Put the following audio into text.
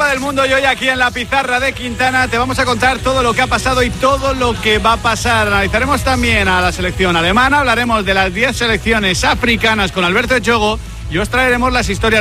del mundo y hoy aquí en la pizarra de Quintana te vamos a contar todo lo que ha pasado y todo lo que va a pasar. Analizaremos también a la selección alemana, hablaremos de las 10 selecciones africanas con Alberto Echogo y os traeremos las historias